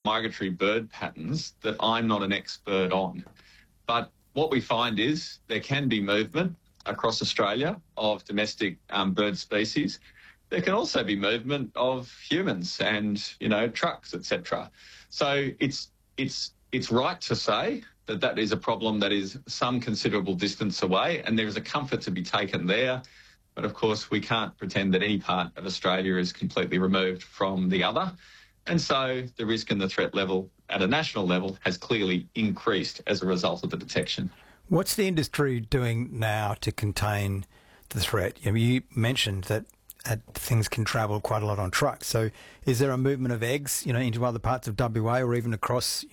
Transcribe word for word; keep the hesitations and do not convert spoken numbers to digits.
migratory bird patterns that I'm not an expert on. But what we find is there can be movement across Australia of domestic um, bird species. There can also be movement of humans and, you know, trucks, et cetera. So it's it's it's right to say that that is a problem that is some considerable distance away, and there is a comfort to be taken there. But of course, we can't pretend that any part of Australia is completely removed from the other. And so the risk and the threat level at a national level has clearly increased as a result of the detection. What's the industry doing now to contain the threat? I mean, you mentioned that uh, things can travel quite a lot on trucks. So is there a movement of eggs, you know, into other parts of W A or even across